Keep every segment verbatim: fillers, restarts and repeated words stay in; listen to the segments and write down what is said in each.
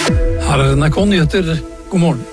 Her er N R K Nyheter. God morgen.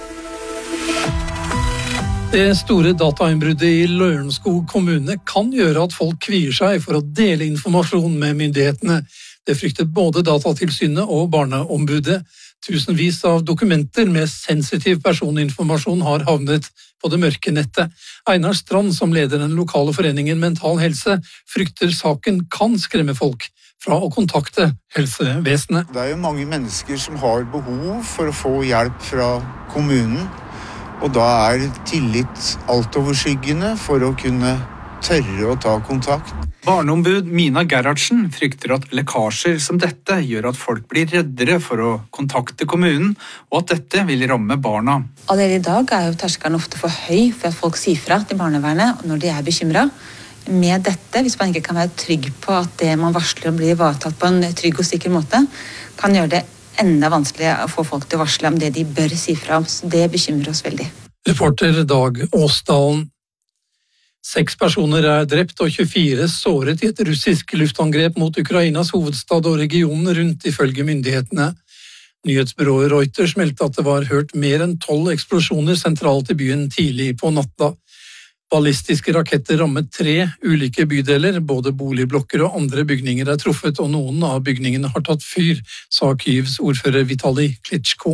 Det store datainnbruddet i Lørenskog kommune kan gjøre at folk kvier seg for å dele informasjon med myndighetene. Det frykter både Datatilsynet og Barneombudet. Tusenvis av dokumenter med sensitiv personinformasjon har havnet på det mørke nettet. Einar Strand, som leder den lokale foreningen Mental Helse, frykter saken kan skremme folk fra å kontakte helsevesenet. Det er jo mange mennesker som har behov for å få hjelp fra kommunen, og da er tillit altoverskyggende for å kunne tørre å ta kontakt. Barneombud Mina Gerhardsen frykter at lekkasjer som dette gjør at folk blir reddere for å kontakte kommunen, og at dette vil ramme barna. Allerede i dag er jo terskelen ofte for høy for at folk sier fra til barnevernet når de er bekymret. Med dette, hvis man ikke kan være trygg på at det man varsler blir ivaretatt på en trygg og sikker måte, kan gjøre det enda vanskeligere å få folk til å varsle om det de bør si fra om. Så det bekymrer oss veldig. Reporter Dag Åsdalen. Seks personer er drept og tjuefire såret i et russisk luftangrep mot Ukrainas hovedstad og regionen rundt, ifølge myndighetene. Nyhetsbyrået Reuters meldte at det var hørt mer enn tolv eksplosjoner sentralt i byen tidlig på natta. Ballistiske raketter rammet tre ulike bydeler, både boligblokker og andre bygninger er truffet, og noen av bygningene har tatt fyr, sa Kyivs ordfører Vitali Klitschko.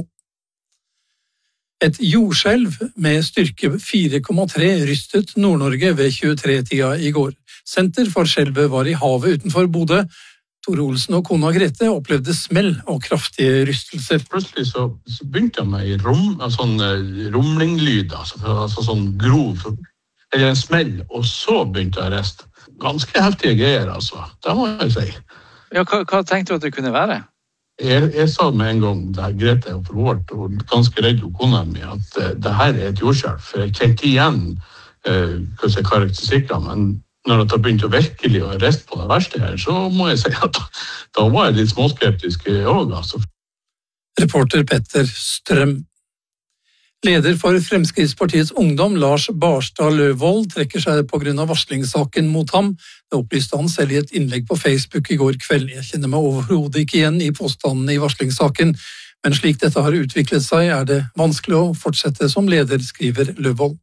Et jordskjelv med styrke fire komma tre rystet Nord-Norge ved tjuetre-tida i går. Senter for skjelvet var i havet utenfor Bodø. Tore Olsen og kona Grete opplevde smell og kraftige rystelser. Plutselig så, så begynte jeg med en rom, sånn rumlinglyd, altså, altså sånn grov, eller en smell, og så begynte jeg å riste. Ganske heftige greier, altså. Det må jeg si. Ja, hva, hva tenkte du at det kunne være? Jeg, jeg sa med en gang, da Grete og forhårt, og ganske redd og kona mi, at uh, det her er et jordskjelv, for jeg kjente igjen uh, hva jeg karakteristikker, men når jeg begynte å virkelig å riste på det verste her, så må jeg si at da var jeg litt småskeptisk også, altså. Reporter Petter Strøm. Leder for Fremskrittspartiets ungdom, Lars Barstad Løvold, trekker seg på grunn av varslingssaken mot ham. Det opplyste han selv i et innlegg på Facebook i går kveld. Jeg kjenner meg overhodet ikke igjen i påstandene i varslingssaken, men slik dette har utviklet seg, er det vanskelig å fortsette som leder, skriver Løvold.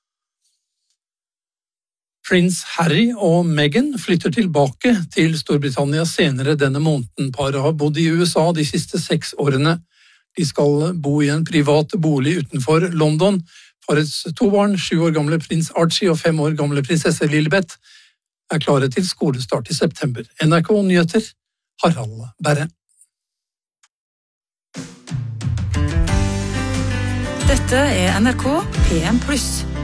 Prins Harry og Meghan flytter tilbake til Storbritannia senere denne måneden. Paret har bodd i U S A de siste seks årene. De skal bo i en privat bolig utenfor London. Parets to barn, sju år gamle prins Archie og fem år gamle prinsesse Lilibet, er klare til skolestart i september. N R K Nyheter, Harald Berre. Dette er N R K P M pluss.